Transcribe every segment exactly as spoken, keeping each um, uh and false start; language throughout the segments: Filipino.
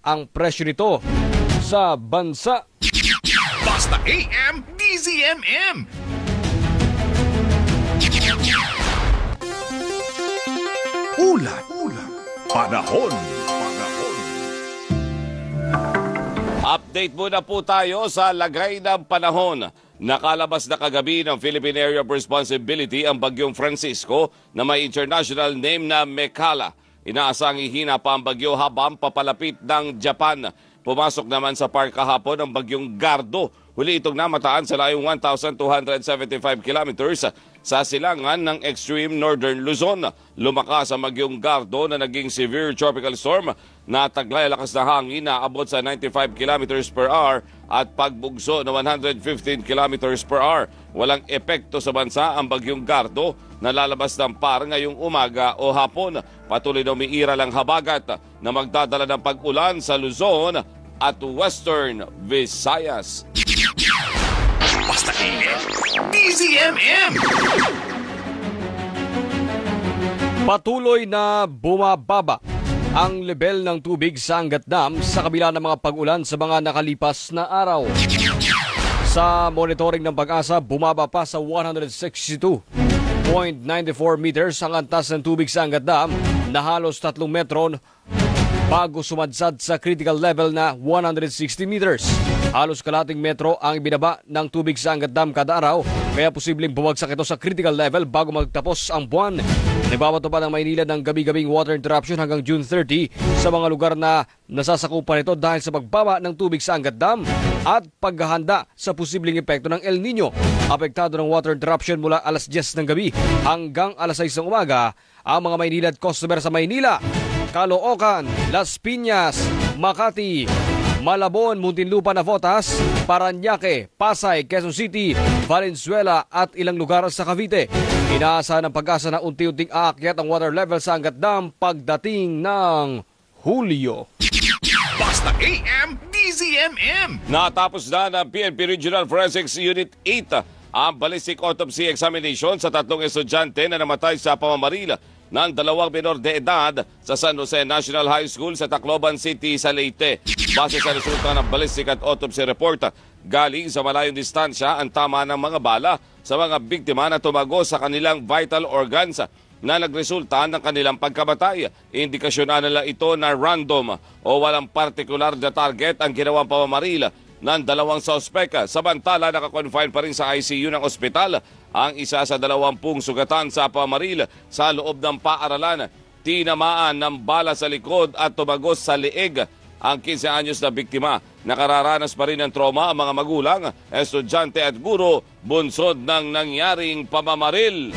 ang presyo nito sa bansa. Basta A M, D Z M M. Ulat, ulat, panahon, panahon. Update muna po tayo sa lagay ng panahon. Nakalabas na kagabi ng Philippine Area of Responsibility ang bagyong Francisco na may international name na Mekala. Inaasang ihina pa ang bagyo habang papalapit ng Japan. Pumasok naman sa park kahapon ang bagyong Gardo. Huli itong namataan sa layong one thousand two hundred seventy-five kilometers sa silangan ng extreme northern Luzon. Lumakas ang bagyong Gardo na naging severe tropical storm na taglay lakas na hangin na abot sa ninety-five kilometers per hour at pagbugso na one hundred fifteen kilometers per hour. Walang epekto sa bansa ang bagyong Gardo na lalabas ng par ngayong umaga o hapon. Patuloy na umiiral ang habagat na magdadala ng pag-ulan sa Luzon at Western Visayas. Basta A M, D Z M M. Patuloy na bumababa ang level ng tubig sa Angat Dam sa kabila ng mga pag-ulan sa mga nakalipas na araw. Sa monitoring ng Pag-asa, bumaba pa sa one hundred sixty-two point nine four meters ang antas ng tubig sa Angat Dam na halos tatlong metro bago sumadsad sa critical level na one hundred sixty meters. Halos kalating metro ang ibinaba ng tubig sa Angat Dam kada araw, kaya posibleng bumagsak ito sa critical level bago magtapos ang buwan. Nagbabato pa ng Maynila ng gabi-gabing water interruption hanggang June thirty sa mga lugar na nasasakupan ito dahil sa pagbaba ng tubig sa Angat Dam at paghahanda sa posibleng epekto ng El Nino. Apektado ng water interruption mula alas diyes ng gabi hanggang alas sais ng umaga ang mga Maynila at customer sa Maynila, Caloocan, Las Piñas, Makati, Malabon, Muntinlupa, Navotas, Parañaque, Pasay, Quezon City, Valenzuela at ilang lugar sa Cavite. Inaasahan ng Pag-asa na unti-unting aakyat ang water level sa Angat Dam pagdating ng Hulyo. Basta A M, D Z M M. Natapos na ng P N P Regional Forensics Unit eight ang ballistic autopsy examination sa tatlong estudyante na namatay sa pamamaril ng dalawang minor de edad sa San Jose National High School sa Tacloban City sa Leyte. Base sa resulta ng ballistic at autopsy report, galing sa malayong distansya ang tama ng mga bala sa mga biktima na tumago sa kanilang vital organs na nagresulta ng kanilang pagkamatay. Indikasyon na nila ito na random o walang partikular na target ang ginawang pamamaril ng dalawang suspect. Samantala, nakakonfine pa rin sa I C U ng ospital ang isa sa dalawampung sugatan sa pamaril sa loob ng paaralan. Tinamaan ng bala sa likod at tumagos sa leeg ang quince anyos na biktima. Nakararanas pa rin ng trauma ang mga magulang, estudyante at guro bunsod ng nangyaring pamamaril.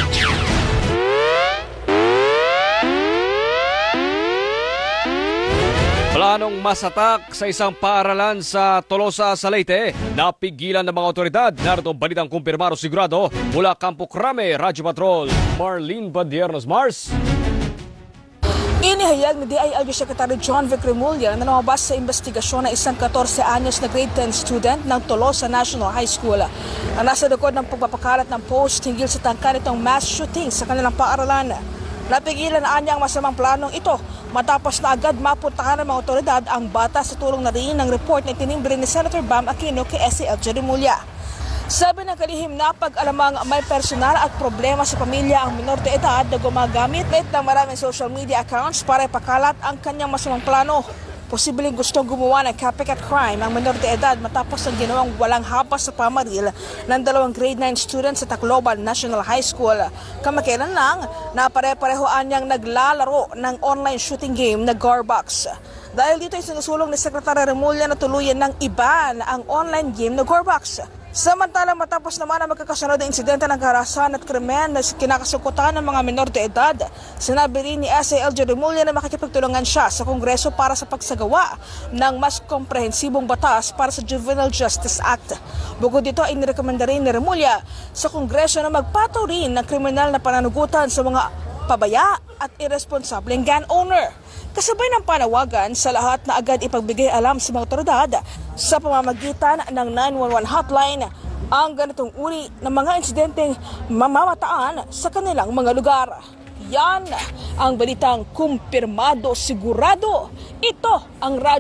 Planong masatak sa isang paaralan sa Tolosa sa Leyte. Napigilan ng mga otoridad. Narito ang balitang kumpirmado sigurado mula Campo Crame, Radyo Patrol, Marlene Badiernos. Mars. Inihayag ni D I L G Secretary John Vic Remulla na lumabas sa investigasyon ng isang fourteen anyos na grade ten student ng Tolosa National High School ang nasa likod ng pagpapakalat ng post hinggil sa tangka nitong mass shooting sa kanilang paaralan. Napigilan na niya ang masamang planong ito matapos na agad mapuntahan ng mga otoridad ang bata sa tulong na rin ng report na itinimbre ni Senator Bam Aquino kay S A L G Remulla. Sabi ng kalihim na pag-alamang may personal at problema sa pamilya ang minor de edad na gumagamit ng maraming social media accounts para ipakalat ang kanyang masamang plano. Posibleng gustong gumawa ng copycat crime ang minor de edad matapos ang ginawang walang habas sa pamaril ng dalawang grade nine students sa Tacloban National High School. Kamakailan lang na pare-parehoan niyang naglalaro ng online shooting game na Garbox. Dahil dito ay sinusulong ni Secretary Remulla na tuluyan ng iban ang online game na Garbox. Samantalang matapos naman ang magkakasunod na insidente ng karahasan at krimen na kinakasukutan ng mga minor de edad, sinabi rin ni S A L G Remulla na makikipagtulungan siya sa Kongreso para sa pagsagawa ng mas komprehensibong batas para sa Juvenile Justice Act. Bukod dito ay nirekomenda rin ni Remulla sa Kongreso na magpataw rin ng kriminal na pananugutan sa mga pabaya at irresponsableng gun owner. Kasabay ng panawagan sa lahat na agad ipagbigay alam sa mga otoridad sa pamamagitan ng nine one one hotline ang ganitong uri ng mga insidenteng mamamataan sa kanilang mga lugar. Yan ang balitang kumpirmado sigurado. Ito ang radyo.